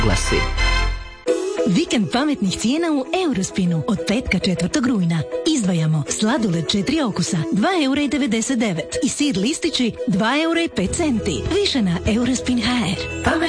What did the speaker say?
glasi. Vikend pametnih cijena u Eurospinu od petka 4. rujna. Izdvajamo sladoled 4 okusa 2,99 € i sir listići 2,05 €. Više na Eurospin.hr.